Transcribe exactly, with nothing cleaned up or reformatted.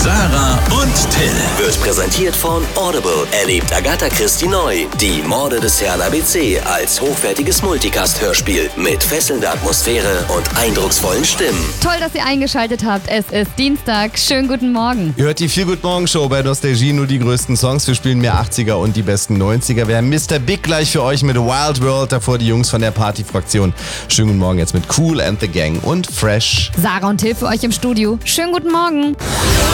Sarah und Till. Wird präsentiert von Audible. Erlebt Agatha Christie neu. Die Morde des Herrn A B C als hochwertiges Multicast-Hörspiel mit fesselnder Atmosphäre und eindrucksvollen Stimmen. Toll, dass ihr eingeschaltet habt. Es ist Dienstag. Schönen guten Morgen. Ihr hört die Feel Good Morgen Show bei Nostalgie, nur die größten Songs. Wir spielen mehr achtziger und die besten neunziger. Wir haben Mister Big gleich für euch mit Wild World, davor die Jungs von der Partyfraktion. Schönen guten Morgen jetzt mit Cool and the Gang und Fresh. Sarah und Till für euch im Studio. Schönen guten Morgen.